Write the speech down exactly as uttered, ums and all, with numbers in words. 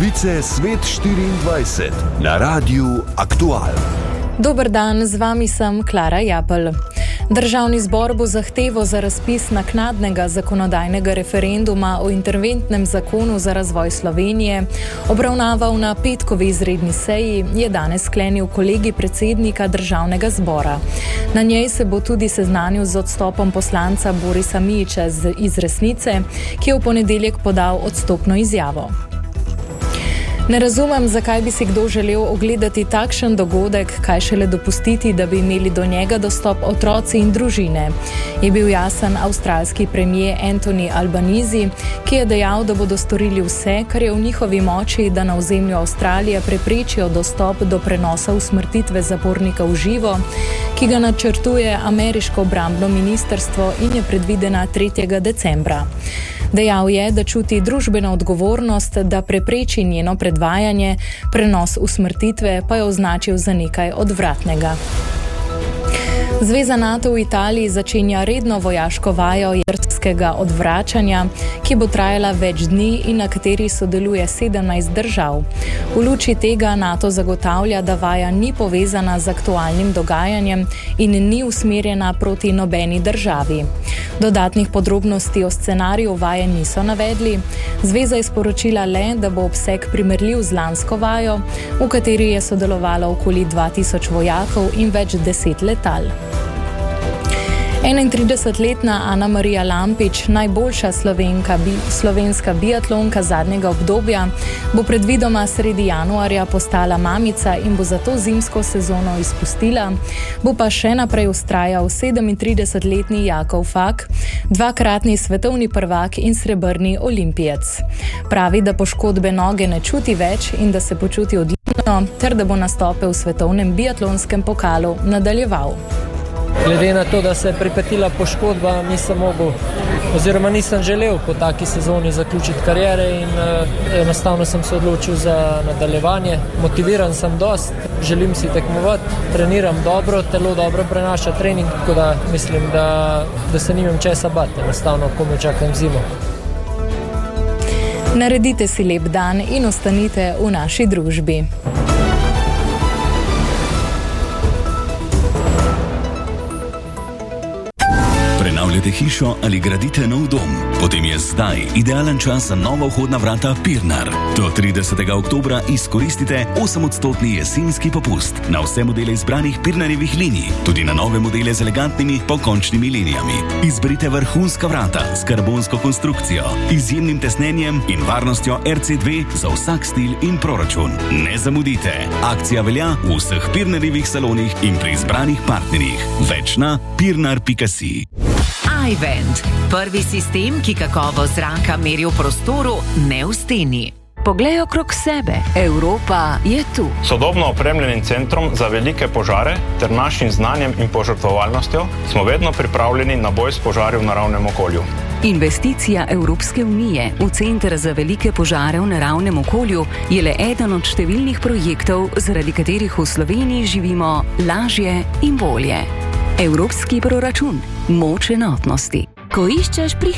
Novice Svet štiriindvajset na Radiu Aktual. Dober dan, z vami sem Klara Japelj. Državni zbor bo zahtevo za razpis naknadnega zakonodajnega referenduma o interventnem zakonu za razvoj Slovenije obravnaval na petkovi izredni seji, je danes sklenil kolegij predsednika Državnega zbora. Na njej se bo tudi seznanil z odstopom poslanca Borisa Mijića iz Resnice, ki je v ponedeljek podal odstopno izjavo. Ne razumem, zakaj bi si kdo želel ogledati takšen dogodek, kaj šele dopustiti, da bi imeli do njega dostop otroci in družine, je bil jasen avstralski premier Anthony Albanese, ki je dejal, da bodo storili vse, kar je v njihovi moči, da na ozemlju Avstralije preprečijo dostop do prenosa usmrtitve zapornika v živo, ki ga načrtuje ameriško obrambno ministrstvo in je predvidena tretjega decembra. Dejal je, da čuti družbeno odgovornost, da prepreči njeno predvajanje, prenos usmrtitve pa je označil za nekaj odvratnega. Zveza NATO v Italiji začenja redno vojaško vajo jedrskega odvračanja, ki bo trajala več dni in na kateri sodeluje sedemnajst držav. V luči tega NATO zagotavlja, da vaja ni povezana z aktualnim dogajanjem in ni usmerjena proti nobeni državi. Dodatnih podrobnosti o scenariju vaje niso navedli. Zveza je sporočila le, da bo obseg primerljiv z lansko vajo, v kateri je sodelovalo okoli dva tisoč vojakov in več deset letal. enaintridesetletna Ana Marija Lampič, najboljša slovenka, bi, slovenska biatlonka zadnjega obdobja, bo predvidoma sredi januarja postala mamica in bo zato zimsko sezono izpustila, bo pa še naprej vztrajal sedemintridesetletni Jakov Fak, dvakratni svetovni prvak in srebrni olimpijec. Pravi, da poškodbe noge ne čuti več in da se počuti odlično, ter da bo nastope v svetovnem biatlonskem pokalu nadaljeval. Glede na to, da se je pripetila poškodba, nisem mogel oziroma nisem želel po taki sezoni zaključiti karijere in uh, enostavno sem se odločil za nadaljevanje. Motiviran sem dost, želim si tekmovati, treniram dobro, telo dobro prenaša trening, tako da mislim, da, da se nimam česa bati, enostavno komaj čakam zimo. Naredite si lep dan in ostanite v naši družbi. Prenavljate hišo ali gradite nov dom? Potem je zdaj idealen čas za nova vhodna vrata Pirnar. Do tridesetega oktobra izkoristite osemodstotni jesenski popust na vse modele izbranih Pirnarjevih linij, tudi na nove modele z elegantnimi pokončnimi linijami. Izberite vrhunska vrata s karbonsko konstrukcijo, izjemnim tesnenjem in varnostjo R C dve za vsak stil in proračun. Ne zamudite! Akcija velja v vseh Pirnarjevih salonih in pri izbranih partnerjih. Več na pirnar pika si. iVent, prvi sistem, ki kakovost zraka meri v prostoru, ne v steni. Poglej okrog sebe, Evropa je tu. Sodobno opremljenim centrom za velike požare ter našim znanjem in požrtvovalnostjo smo vedno pripravljeni na boj s požari v naravnem okolju. Investicija Evropske unije v Center za velike požare v naravnem okolju je le eden od številnih projektov, zaradi katerih v Sloveniji živimo lažje in bolje. Evropski proračun. Moč enotnosti. Ko iščeš pri